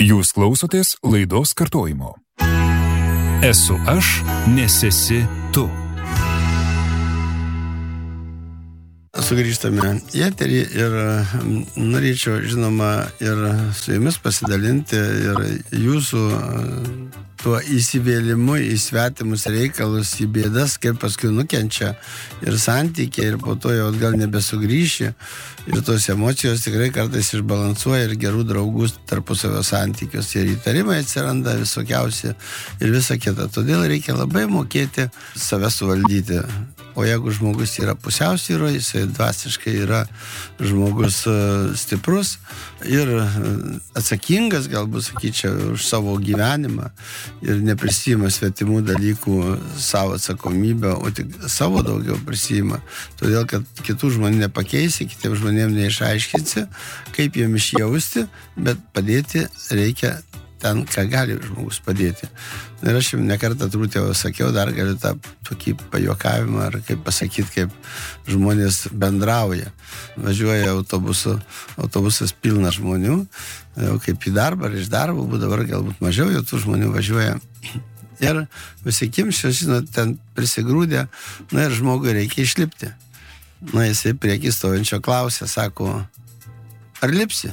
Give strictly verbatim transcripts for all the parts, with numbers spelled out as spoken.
Jūs klausotės laidos kartojimo. Esu aš, nes esi tu. Sugrįžtame į eterį ir norėčiau, žinoma, ir su jumis pasidalinti ir jūsų tuo įsivėlimu į svetimus reikalus, į bėdas, kaip paskui nukenčia ir santykiai, ir po to jau gal nebesugrįši. Ir tos emocijos tikrai kartais išbalansuoja ir gerų draugų tarpusavio santykius. Ir įtarimai atsiranda visokiausi ir visa kita. Todėl reikia labai mokėti save suvaldyti. O jeigu žmogus yra pusiausvyroje, jisai dvasiškai yra žmogus stiprus ir atsakingas, galbūt sakyčiau, už savo gyvenimą ir neprisima svetimų dalykų savo atsakomybę, o tik savo daugiau prisima. Todėl, kad kitų žmonių nepakeisi, kitiems žmonėms neišaiškinsi, kaip jiem išjausti, bet padėti reikia ten, ką gali žmogus padėti. Ir aš jums nekartą turbūt jau sakiau, dar galiu tą tokį pajuokavimą, ar kaip pasakyti, kaip žmonės bendrauja. Važiuoja autobusu, autobusas pilna žmonių, jau kaip į darbą ar iš darbo, dabar galbūt mažiau jau tų žmonių važiuoja. Ir visi kimščio, žinot, ten prisigrūdė, na ir žmogui reikia išlipti. Na, jisai prieki stovinčio klausė, sako, ar lipsi?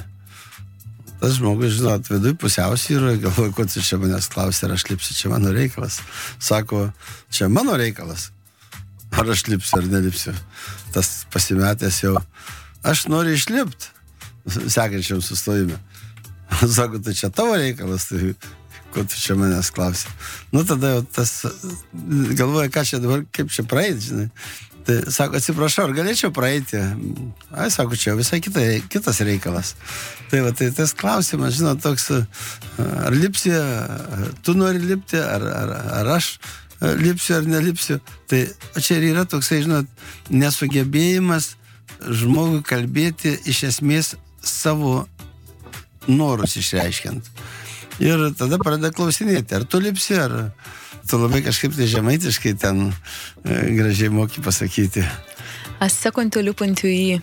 Tas žmogus, žinot, viduj pusiausvyroje, galvoju, ko tu čia manęs klausė, ar aš lipsiu, čia mano reikalas. Sako, čia mano reikalas. Ar aš lipsiu, ar nelipsiu. Tas pasimetęs jau, aš noriu išlipti. Sekančiam sustojime. Sako, tai čia tavo reikalas, tai ko tu čia manęs klausė. Nu, tada jau tas, galvoja, ką čia dabar, kaip čia praeiti, žinai. Tai sako, atsiprašau, ar galėčiau praeiti? Ai, sako, čia visai kita, kitas reikalas. Tai va, tai tas klausimas, žinot, toks, ar lipsi, tu nori lipti, ar, ar, ar aš lipsiu, ar nelipsiu. Tai čia ir yra toksai, žinot, nesugebėjimas žmogui kalbėti iš esmės savo norus išreiškiant. Ir tada pradeda klausinėti, ar tu lipsi, ar tu labai kažkaip tai žemaitiškai ten e, gražiai moki pasakyti. Aš sekantų liupantų į.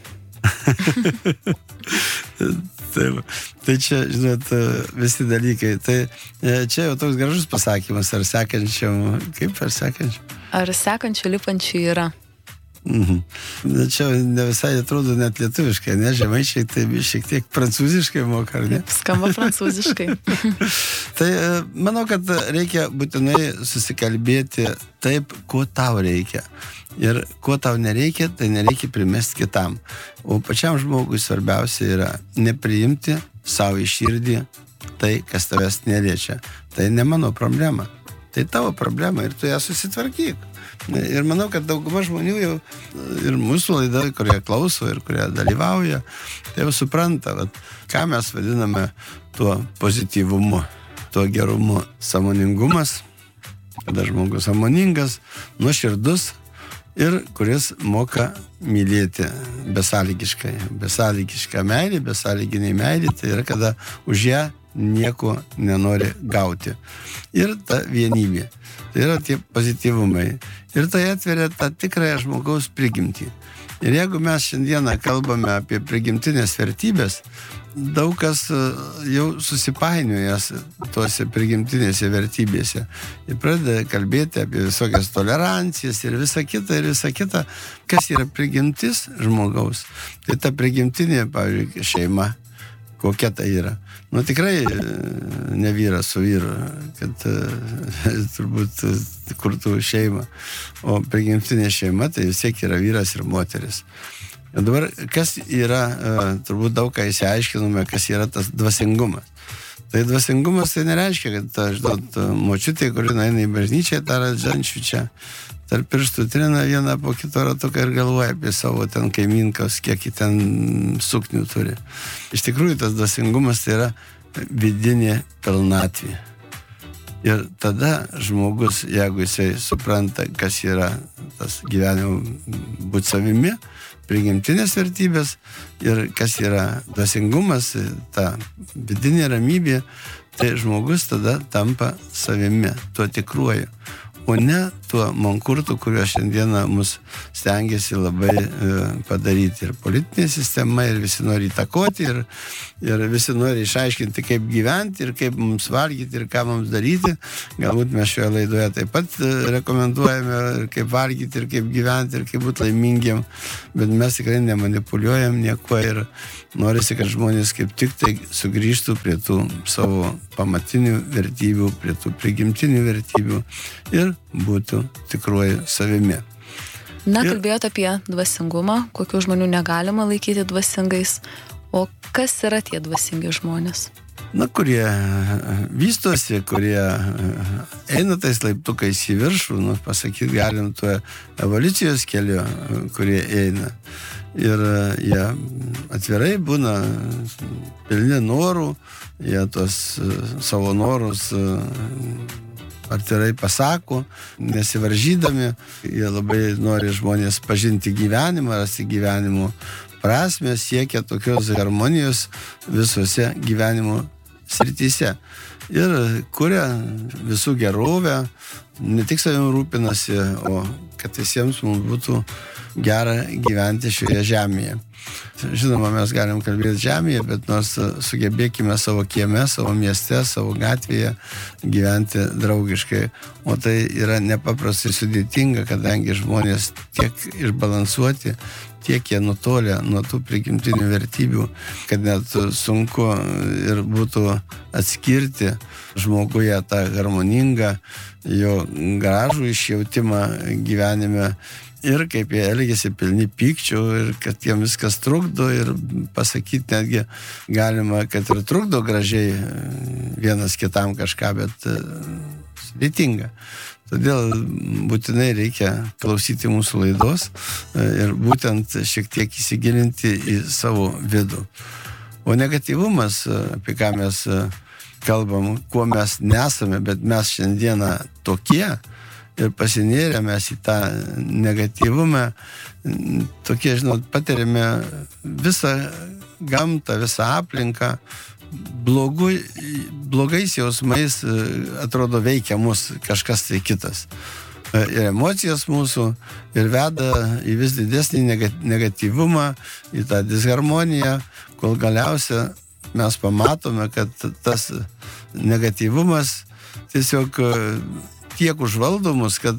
Taip, tai čia, žinot, visi dalykai. Tai čia jau toks gražus pasakymas, ar sekančiam, kaip ar sekančiam? Ar sekančių liupančių yra? Mhm. Čia ne visai atrodo net lietuviškai, ne, žemaičiai tai šiek tiek prancūziškai moka, ar ne? Skamba prancūziškai. Tai manau, kad reikia būtinai susikalbėti taip, ko tau reikia. Ir ko tau nereikia, tai nereikia primesti kitam. O pačiam žmogui svarbiausia yra nepriimti savo į širdį tai, kas tavęs neliečia. Tai ne mano problema. Tai tavo problema ir tu ją susitvarkyk. Ir manau, kad dauguma žmonių jau ir mūsų laida, kurie klauso ir kurie dalyvauja, tai jau supranta, vat, ką mes vadiname tuo pozityvumu, tuo gerumu. Sąmoningumas, kada žmogus sąmoningas, nuoširdus ir kuris moka mylėti besąlygiškai. Besąlygiška meilė, besąlyginiai meilė, tai yra kada už ją nieko nenori gauti. Ir ta vienybė. Tai yra tie pozityvumai. Ir tai atveria tą tikrąją žmogaus prigimtį. Ir jeigu mes šiandieną kalbame apie prigimtinės vertybės, daug kas jau susipainiojas tuose prigimtinėse vertybėse. Ir pradeda kalbėti apie visokias tolerancijas ir visą kitą, ir visą kitą. Kas yra prigimtis žmogaus? Tai ta prigimtinė, pavyzdžiui, šeima. Kokia tai yra? Nu, tikrai ne vyras su vyru, kad turbūt kurtų šeimą. O prigimtinė šeima, tai vis tiek yra vyras ir moteris. Ir dabar, kas yra, turbūt daug ką įsiaiškinome, kas yra tas dvasingumas. Tai dvasingumas tai nereiškia, kad, žinot, močiutė, kuri eina į bažnyčią, tara džančių čia, tarp pirštų trina vieną po kito ratuką ir galvoja apie savo ten kaimynkas, kiek jį ten suknių turi. Iš tikrųjų, tas dvasingumas tai yra vidinė pilnatvė. Ir tada žmogus, jeigu jisai supranta, kas yra tas gyvenimo būt savimi, prigimtinės vertybės ir kas yra dvasingumas, ta vidinė ramybė, tai žmogus tada tampa savimi, tuo tikruoju. o ne tuo mankurtu, kuriuo šiandieną mus stengiasi labai e, padaryti. Ir politinė sistema, ir visi nori įtakoti, ir, ir visi nori išaiškinti, kaip gyventi, ir kaip mums valgyti, ir ką mums daryti. Galbūt mes šioje laidoje taip pat rekomenduojame, ir kaip valgyti, ir kaip gyventi, ir kaip būti laimingiem, bet mes tikrai nemanipuliuojam nieko ir norisi, kad žmonės kaip tik tai sugrįžtų prie tų savo pamatinių vertybių, prie tų prigimtinių vertybių ir būtų tikruoju savimi. Na, Ir- kalbėjote apie dvasingumą, kokių žmonių negalima laikyti dvasingais, o kas yra tie dvasingi žmonės? Na, kurie vystosi, kurie eina tais laiptukais į viršų, nu, pasakyti galim tuo evoliucijos keliu, kurie eina. Ir jie atvirai būna pilni norų, jie tos savo norus atvirai pasako, nesivaržydami, jie labai nori žmonės pažinti gyvenimą, rasti gyvenimo prasmę, siekia tokios harmonijos visose gyvenimo srityse. Ir kuria visų gerovę, ne tik savim rūpinasi, o kad visiems mums būtų gera gyventi šioje žemėje. Žinoma, mes galim kalbėti žemėje, bet nors sugebėkime savo kieme, savo mieste, savo gatvėje gyventi draugiškai. O tai yra nepaprastai sudėtinga, kadangi žmonės tiek išbalansuoti, tiek jie nutolę nuo tų prigimtinių vertybių, kad net sunku ir būtų atskirti žmoguje tą harmoningą, jo gražų išjautimą gyvenime ir kaip jie elgiasi pilni pykčių ir kad jiem viskas trukdo ir pasakyti netgi galima, kad ir trukdo gražiai vienas kitam kažką, bet sudėtinga. Todėl būtinai reikia klausyti mūsų laidos ir būtent šiek tiek įsigilinti į savo vidų. O negatyvumas, apie ką mes kalbam, kuo mes nesame, bet mes šiandieną tokie ir pasinėrę mes į tą negatyvumą, tokie, žinot, patiriame visą gamtą, visą aplinką, blogu, blogais jausmais atrodo veikia mus kažkas tai kitas. Ir emocijos mūsų ir veda į vis didesnį negatyvumą, į tą disharmoniją, kol galiausia mes pamatome, kad tas negatyvumas tiesiog tiek užvaldo mus, kad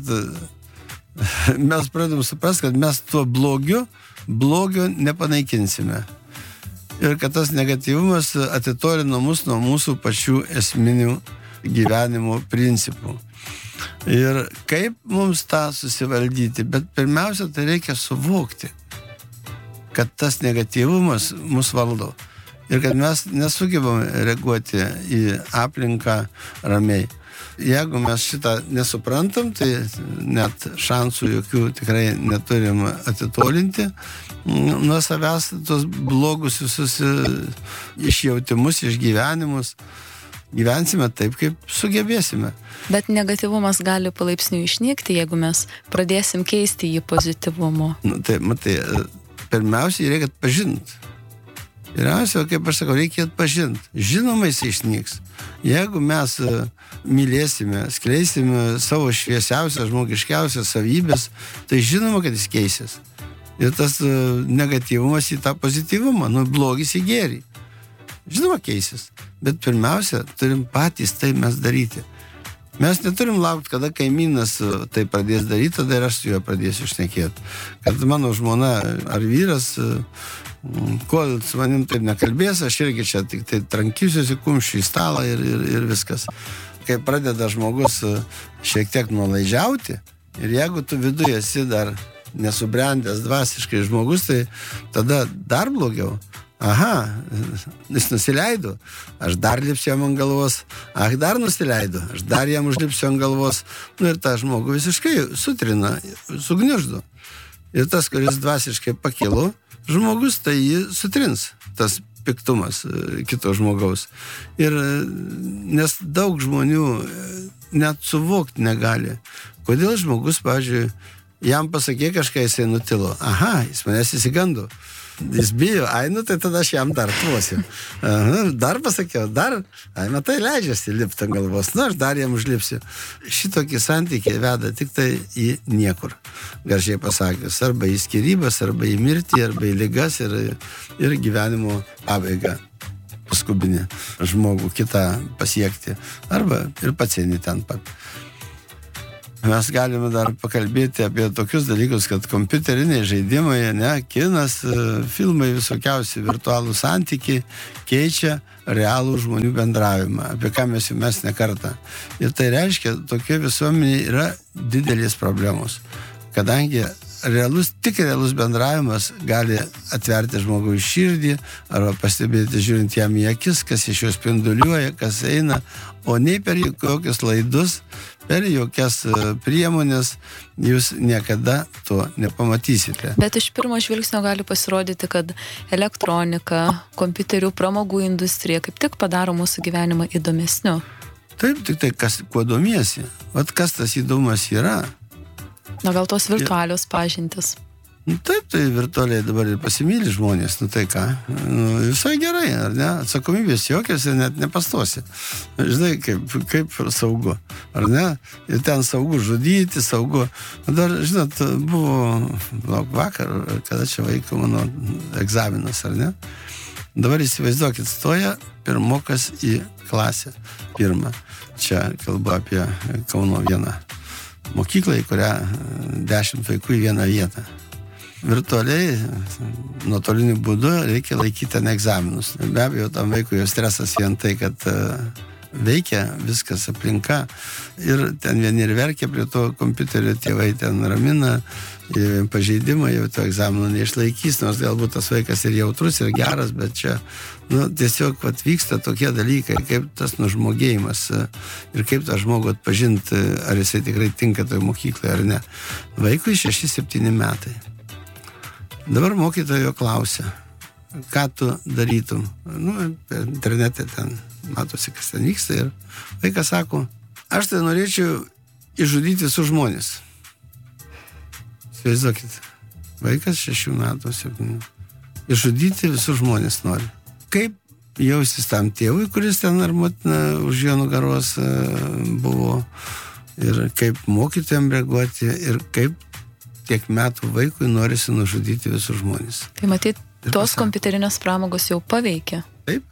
mes pradedam suprasti, kad mes tuo blogiu, blogio nepanaikinsime. Ir kad tas negatyvumas atitolino mus nuo mūsų pačių esminių gyvenimo principų. Ir kaip mums tą susivaldyti? Bet pirmiausia, tai reikia suvokti, kad tas negatyvumas mus valdo. Ir kad mes nesugebame reaguoti į aplinką ramiai. Jeigu mes šitą nesuprantam, tai net šansų jokių tikrai neturim atitolinti nuo savęs tos blogus visus išjautimus, išgyvenimus. Gyvensime taip, kaip sugebėsime. Bet negatyvumas gali palaipsniui išnykti, jeigu mes pradėsim keisti jį pozityvumu. Nu, tai, matai, pirmiausiai reikia atpažinti. Pirmiausia, kaip aš sakau, reikia atpažinti. Žinoma, jis išnyks. Jeigu mes mylėsime, skleisime savo šviesiausias, žmogiškiausias savybės, tai žinoma, kad jis keisis. Ir tas negatyvumas į tą pozityvumą, nu, blogis į gėrį. Žinoma, keisis. Bet pirmiausia, turim patys tai mes daryti. Mes neturim laukti, kada kaimynas tai pradės daryti, tada ir aš su juo pradėsiu šnekėti. Kad mano žmona ar vyras, kol su manim taip nekalbės, aš irgi čia tik tai trankysiuosi kumščių į stalą ir, ir, ir viskas. Kai pradeda žmogus šiek tiek nuolaidžiauti, ir jeigu tu viduje esi dar nesubrendęs dvasiškai žmogus, tai tada dar blogiau. Aha, jis nusileido, aš dar lipsiu jam ant galvos, ach, dar nusileido, aš dar jam užlipsiu ant galvos, nu ir tą žmogų visiškai sutrina, sugniuždo. Ir tas, kuris dvasiškai pakilo, žmogus, tai jį sutrins, tas piktumas kito žmogaus. Ir nes daug žmonių net suvokti negali, kodėl žmogus, pavyzdžiui, jam pasakė kažką, jisai nutilo. Aha, jis manęs įsigando. Jis bijo, ai, nu tai tada aš jam dar tvosiu. Dar pasakiau, dar, ai, matai, leidžiasi lipti ant galvos, nu aš dar jam užlipsiu. Šitokį santykį veda tik tai į niekur, gražiai pasakius, arba į skyrybas, arba į mirtį, arba į ligas ir, ir gyvenimo pabaigą. Paskubinį žmogų kitą pasiekti, arba ir pacienį ten pat. Mes galime dar pakalbėti apie tokius dalykus, kad kompiuteriniai žaidimai, ne, kinas, filmai, visokiausi virtualų santykiai keičia realų žmonių bendravimą, apie ką mes jau mes ne kartą. Ir tai reiškia, tokia visuomenė yra didelės problemos, kadangi realus, tik realus bendravimas gali atverti žmogui širdį arba pastebėti žiūrint jam į akis, kas iš jo spinduliuoja, kas eina, o nei per jokius laidus, per jokias priemonės jūs niekada to nepamatysite. Bet iš pirmo žvilgsnio gali pasirodyti, kad elektronika, kompiuterių pramogų industrija kaip tik padaro mūsų gyvenimą įdomesniu. Taip, tik tai kas, kuo domiesi. Vat kas tas įdomus yra. Na gal tos virtualios pažintis. Nu, taip, tai virtualiai dabar ir pasimyli žmonės, nu tai ką, nu, visai gerai, ar ne, atsakomybės jokios ir net nepastosi. Žinai, kaip, kaip saugu, ar ne, ir ten saugu žudyti, saugu. Dar, žinot, buvo lauk, vakar, kada čia vaiko mano egzaminas, ar ne, dabar įsivaizduokit, stoja pirmokas į klasę, pirmą, čia kalbu apie Kauno vieną mokyklą, į kurią dešimt vaikų į vieną vietą. Virtualiai, nuotoliniu būdu reikia laikyti ten egzaminus. Be abejo, tam vaikui jo stresas vien tai, kad veikia viskas aplinka ir ten vieni ir verkia prie to kompiuterio, tėvai ten ramina, pažeidimą jau to egzamino neišlaikys, nors galbūt tas vaikas ir jautrus, ir geras, bet čia nu, tiesiog vat, vyksta tokie dalykai, kaip tas nužmogėjimas ir kaip tą žmogų atpažinti, ar jisai tikrai tinka toj mokyklai ar ne. Vaikui šeši septyni metai. Dabar mokytojo klausia, ką tu darytum. Nu, internete ten matosi, kas ten vyksta ir vaikas sako, aš tai norėčiau išžudyti visus žmonės. Įsivaizduokit, vaikas šešių metų, septynių. Išžudyti visus žmonės nori. Kaip jaustis tam tėvui, kuris ten ar motina už jo nugaros buvo, ir kaip mokytojam reaguoti, ir kaip tiek metų vaikui norisi nužudyti visus žmonės. Tai matyt, tos kompiuterinės pramogos jau paveikė. Taip.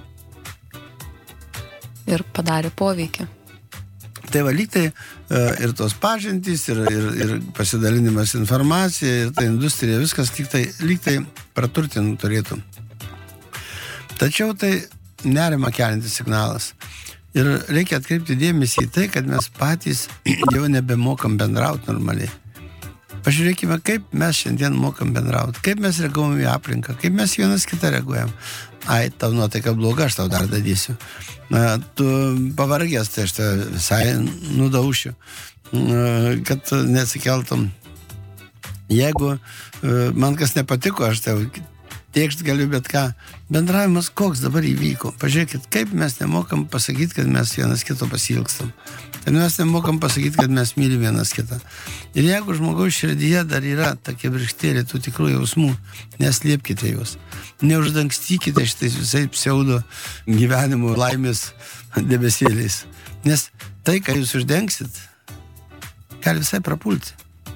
Ir padarė poveikį. Tai va, lyg tai ir tos pažintys, ir, ir, ir pasidalinimas informacija, ir ta industrija, viskas lyg tai, lyg tai praturtinų turėtų. Tačiau tai nerima keliantis signalas. Ir reikia atkreipti dėmesį į tai, kad mes patys jau nebemokam bendrauti normaliai. Pažiūrėkime, kaip mes šiandien mokam bendrauti, kaip mes reaguojam į aplinką, kaip mes vienas kitą reaguojam. Ai, tau nuotaika bloga, aš tau dar dadysiu. Na, tu pavargęs, tai aš tau visai nudaušiu, kad nesikeltum. Jeigu man kas nepatiko, aš tau tiekšt galiu bet ką. Bendravimas koks dabar įvyko. Pažiūrėkit, kaip mes nemokam pasakyti, kad mes vienas kito pasiilgstam. Kad mes nemokam pasakyti, kad mes mylim vienas kitą. Ir jeigu žmogaus širdyje dar yra tokia virkštėlė tų tikrų jausmų, neslėpkite juos. Neuždangstykite šitais visai pseudo gyvenimo laimės debesėliais. Nes tai, ką jūs uždengsit, gali visai prapulti.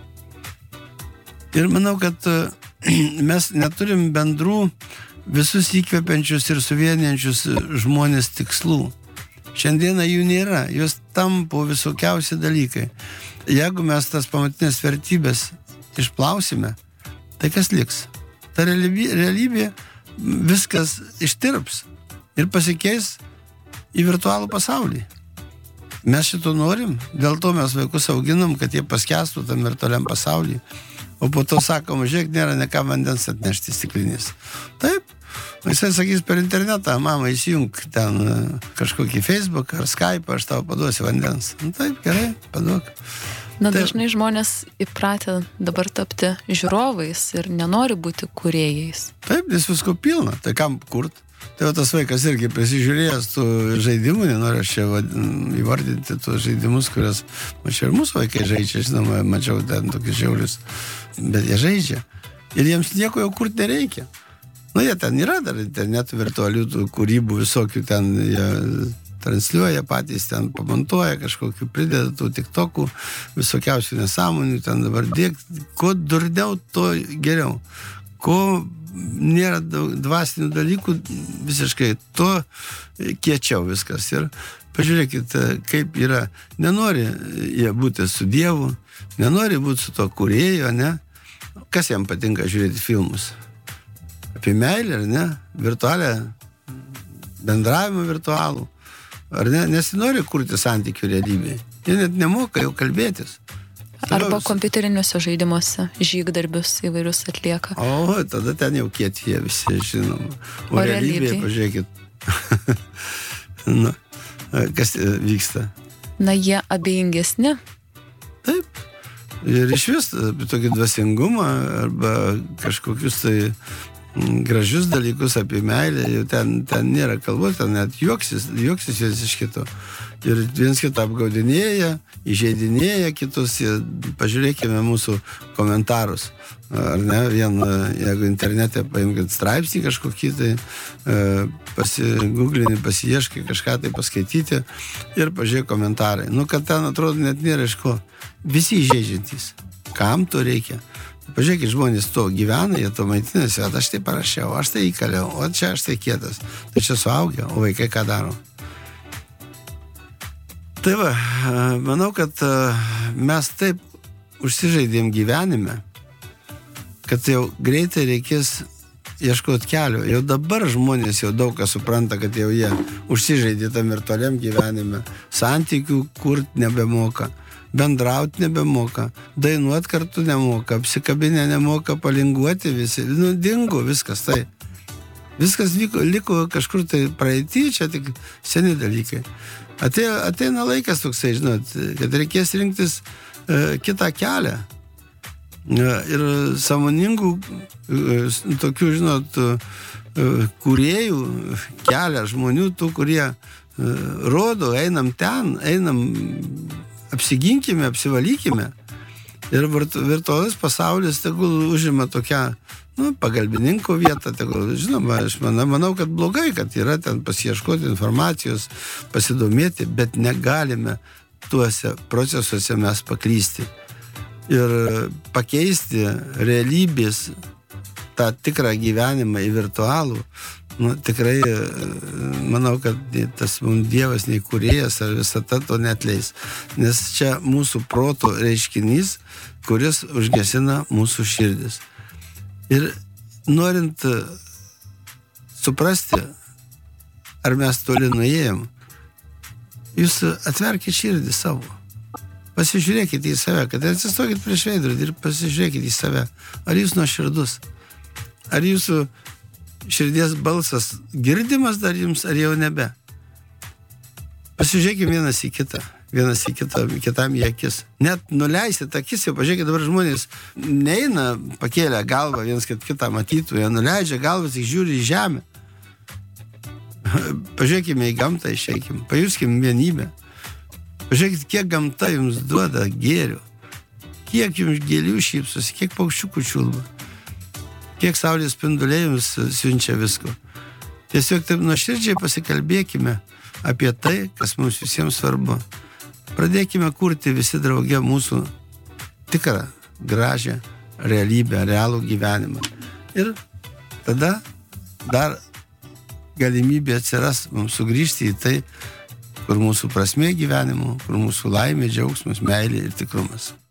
Ir manau, kad mes neturim bendrų visus įkvepiančius ir suvienijančius žmonės tikslų. Šiandieną jų nėra, jos tampo visokiausi dalykai. Jeigu mes tas pamatinės vertybės išplausime, tai kas liks? Ta realybė, realybė viskas ištirps ir pasikeis į virtualų pasaulį. Mes šito norim, dėl to mes vaikus auginam, kad jie paskęstų tam virtualiam pasaulyje. O po to sakom, žiūrėk, nėra ne ką vandens atnešti stiklinės. Taip, jisai sakys per internetą, mama, įsijung ten kažkokį Facebook ar Skype, aš tau paduosiu vandens. Nu, taip, gerai, paduok. Na, taip. Dažnai žmonės įpratę dabar tapti žiūrovais ir nenori būti kūrėjais. Taip, nes visko pilna, tai kam kurt? Tai va, tas vaikas irgi prisižiūrėjęs tų žaidimų, nenoriu aš čia įvardinti tų žaidimus, kurias, mačiau ir mūsų vaikai žaidžia, žinoma, mačiau ten tokius žiaulius, bet jie žaidžia. Ir jiems nieko jau kurti nereikia. Nu, jie ten yra dar internetų virtualių tų kūrybų visokių, ten jie transliuoja patys, ten pamontuoja kažkokių, prideda tų tiktokų, visokiausių nesąmonių, ten dabar dėk, kuo durniau, to geriau. Ko nėra dvasinių dalykų, visiškai to kiečiau viskas. Ir pažiūrėkit, kaip yra, nenori jie būti su Dievu, nenori būti su to kūrėju, ne? Kas jam patinka žiūrėti filmus? Apie meilę, ar ne? Virtualią, bendravimą virtualų. Ar ne? Nes nori kurti santykių realybėje. Jie net nemoka jau kalbėtis. Arba kompiuteriniuose žaidimuose žygdarbius įvairius atlieka. O, tada ten jau kietie visi, žinoma. O, o realybėje, pažiūrėkit, nu, kas vyksta? Na, jie abejingesni. Taip. Ir iš vis tokį dvasingumą arba kažkokius tai gražius dalykus apie meilę, jau ten, ten nėra kalbos, ten net juoksis, juoksis vienas iš kito. Ir vienas kitą apgaudinėja, įžeidinėja kitus, pažiūrėkime mūsų komentarus. Ar ne, vien, jeigu internete paimkit straipsnį kažkokį, tai pasigūglinį, pasiieškai kažką tai paskaityti ir pažiūrėk komentarai. Nu, kad ten atrodo net nėra iš ko. Visi įžeidžiantys. Kam to reikia? Pažiūrėkit, žmonės to gyvena, jie to maitinasi, o aš tai parašiau, aš tai įkaliau, o čia aš tai kietas. Tai čia suaugę, o vaikai ką daro? Tai va, manau, kad mes taip užsižaidėm gyvenime, kad jau greitai reikės ieškoti kelio. Jau dabar žmonės jau daug kas supranta, kad jau jie užsižaidė tam virtualiam gyvenime. Santykių kurti nebemoka. Bendrauti nebemoka, dainuot kartu nemoka, apsikabinę nemoka, palinguoti visi, nu, dingo viskas, tai. Viskas vyko, liko kažkur tai praeity, čia tik seni dalykai. Atėjo, ateina laikas toksai, žinot, kad reikės rinktis e, kitą kelią. E, ir sąmoningų, e, tokių, žinot, e, kūrėjų kelią žmonių, tų, kurie e, rodo, einam ten, einam... Apsiginkime, apsivalykime. Ir virtualus pasaulis tegul užima tokią, nu, pagalbininko vietą, tegul, žinoma, aš manau, manau, kad blogai, kad yra ten pasiieškoti informacijos, pasidomėti, bet negalime tuose procesuose mes paklysti. Ir pakeisti realybės tą tikrą gyvenimą į virtualų, nu, tikrai, manau, kad tas mums Dievas, nei kūrėjas ar visata to neatleis. Nes čia mūsų proto reiškinys, kuris užgesina mūsų širdis. Ir norint suprasti, ar mes toli nuėjom, jūs atverkite širdį savo. Pasižiūrėkite į save, kad atsistokit prieš veidrodį ir pasižiūrėkite į save. Ar jūs nuoširdus? Ar jūsų širdies balsas girdimas dar jums, ar jau nebe? Pasižiūrėkime vienas į kitą, vienas į kitą, kitam į akis. Net nuleisit akis, jau pažiūrėkite, dabar žmonės neina pakėlę galvą, vienas kitą matytų, jie nuleidžia galvas, jie žiūri į žemę. Pažiūrėkime į gamtą, išeikime, pajuskime vienybę. Pažiūrėkite, kiek gamta jums duoda gėrių, kiek jums gėlių šypsosi, kiek paukščiukų čiulba. Kiek saulės spinduliai jums siunčia visko. Tiesiog taip nuoširdžiai pasikalbėkime apie tai, kas mums visiems svarbu. Pradėkime kurti visi drauge mūsų tikrą, gražią realybę, realų gyvenimą. Ir tada dar galimybė atsiras mums sugrįžti į tai, kur mūsų prasmė gyvenimo, kur mūsų laimė, džiaugsmas, meilė ir tikrumas.